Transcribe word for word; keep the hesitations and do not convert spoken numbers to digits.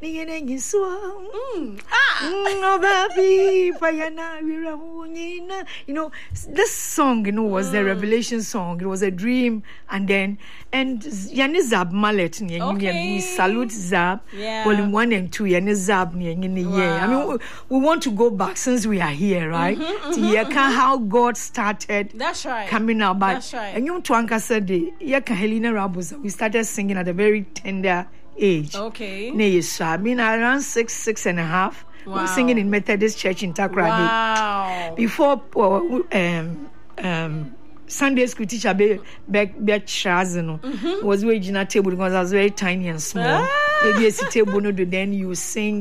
Ni so. Ah. Baby, Payana, you know, this song, you know, was mm. the revelation song. It was a dream, and then and Yani Zab Mallet, okay. Salute Zab, yeah. volume one and two, Yani Zab, yeah. I mean, we, we want to go back since we are here, right? Mm-hmm, mm-hmm, to mm-hmm. how God started. That's right. Coming out, but that's right. And you to Anka said, Yaka Helena Rabuza, we started singing at a very tender age. Okay. Yes, I mean around six, six and a half. Wow. We were singing in Methodist Church in Takrady. Wow. Before uh, um um Sunday school teacher be be be Chazino was waging a table because I was very tiny and small. Ah. Maybe a table no then you sing